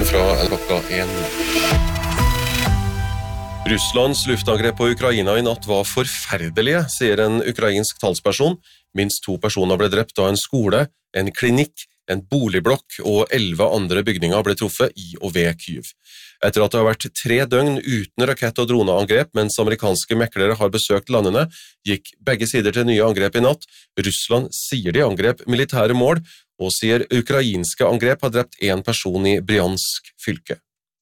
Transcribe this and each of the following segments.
fra klokka 1. Russlands luftangrep på Ukraina i natt var forferdelige, sier en ukrainsk talsperson. Minst 2 personer ble drept da en skole, en klinikk, en boligblokk og 11 andre bygninger ble truffet i og ved Kyiv. Etter at det har vært 3 døgn uten rakett- og droneangrep mens amerikanske meklere har besøkt landene, gikk begge sider til nye angrep i natt. Russland sier de angrep militære mål, og sier ukrainske angrep har drept 1 person i Bryansk fylke.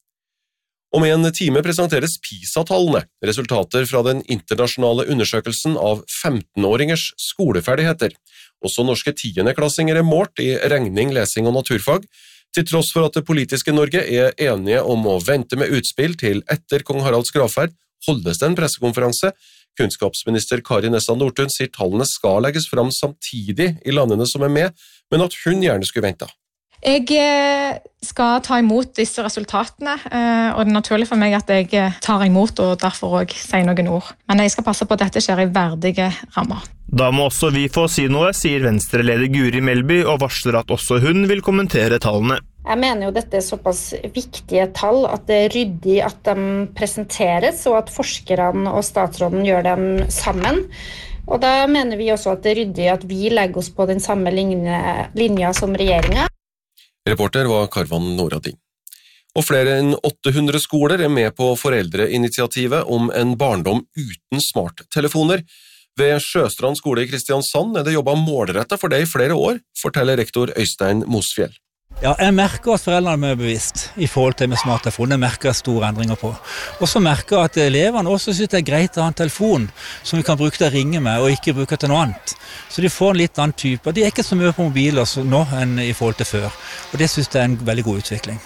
Om en time presenteres PISA-tallene, resultater fra den internasjonale undersøkelsen av 15-åringers skoleferdigheter. Også norske 10.-klassinger er målt i regning, lesing og naturfag, til tross for at det politiske Norge er enige om å vente med utspill til etter kong Haralds gravferd, holdes det en pressekonferanse. Kunnskapsminister Kari Nessa Nordtun sier tallene skal legges fram samtidig i landene som er med, men at hun gjerne skulle vente. Jeg skal ta imot disse resultatene, og det er naturlig for meg at jeg tar imot og derfor også sier noen ord. Men jeg skal passe på at dette skjer i verdige rammer. Da må også vi få si noe, sier Venstre-leder Guri Melby, og varsler at også hun vil kommentere tallene. Jeg mener jo dette er såpass viktige tall at det er ryddig at de presenteres, og at forskerne og statsråden gjør dem sammen. Og da mener vi også at det er ryddig at vi legger oss på den samme linja som regjeringen. Reporter var Karvan Noradin. Og flere enn 800 skoler er med på foreldreinitiativet om en barndom uten smarttelefoner. Ved Sjøstrand skole i Kristiansand er det jobbet målrettet for det i flere år, forteller rektor Øystein Mosfjell. Ja, jeg merker at foreldrene er bevisst i forhold til med smarttelefon. Det merker jeg store endringer på. Og så merker jeg at elevene også synes det er greit å ha en telefon som vi kan bruke til å ringe med og ikke bruke til noe annet. Så de får en litt annen type. De er ikke så mye på mobiler nå enn i forhold til før. Og det synes jeg er en veldig god utvikling.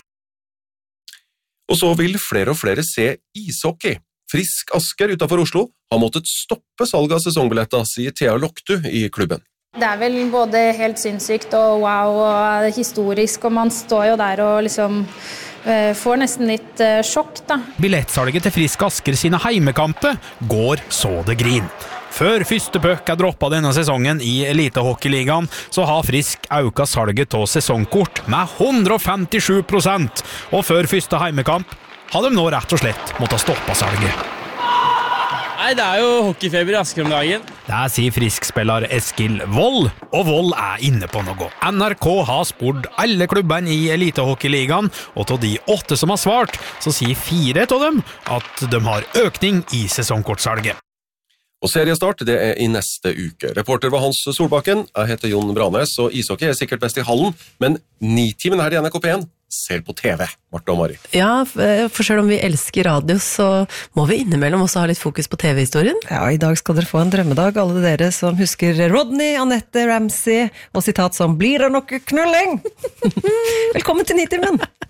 Og så vil flere og flere se ishockey. Frisk Asker utenfor Oslo har måttet stoppe salget av sesongbilletter, sier Thea Loktu i klubben. Det er vel både helt sinnssykt og wow og historisk, og man står jo der og liksom får nesten litt sjokk da. Billettsalget til Frisk Asker sine heimekamper går så det grin. Før første puck droppet denne sesongen i Elitehockeyligaen, så har Frisk auka salget av sesongkort med 157%, og før første heimekamp har de nå rett og slett måttet stoppe salget. Nei, det er jo hockeyfeber i Asker om dagen. Det sier Frisk-spiller Eskil Vold, og Vold er inne på noe. NRK har spurt alle klubbene i Elitehockeyligaen, og av de 8 som har svart, så sier 4 av dem at de har økning i sesongkortsalget. Og seriestart, det er i neste uke. Reporter var Hans Solbakken, jeg heter Jon Branes, og ishockey er sikkert best i hallen, men 9-timen her i NRK P1 ser på TV, Marte og Mari. Ja, for selv om vi elsker radio, så må vi innimellom også ha litt fokus på TV-historien. Ja, i dag skal dere få en drømmedag, alle dere som husker Rodney, Annette, Ramsey, og sitat som «Blir det nok knulling?» Velkommen til 9-timen!